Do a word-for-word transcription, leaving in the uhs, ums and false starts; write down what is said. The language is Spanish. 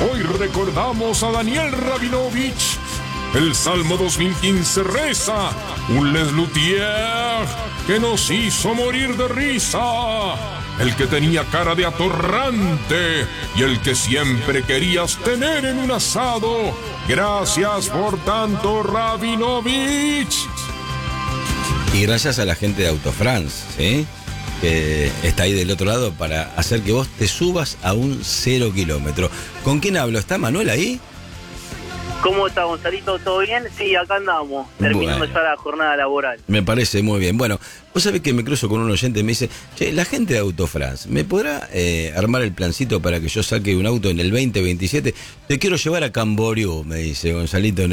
Hoy recordamos a Daniel Rabinovich. El Salmo dos mil quince reza: un Les Luthier que nos hizo morir de risa. El que tenía cara de atorrante y el que siempre querías tener en un asado. Gracias por tanto, Rabinovich. Y gracias a la gente de Autofrance, ¿sí?, que está ahí del otro lado para hacer que vos te subas a un cero kilómetro. ¿Con quién hablo? ¿Está Manuel ahí? ¿Cómo está, Gonzalito? ¿Todo bien? Sí, acá andamos, terminando Bueno, ya la jornada laboral. Me parece muy bien. Bueno, vos sabés que me cruzo con un oyente y me dice: che, la gente de Autofrance, ¿me podrá eh, armar el plancito para que yo saque un auto en el veinte veintisiete? Te quiero llevar a Camboriú, me dice Gonzalito.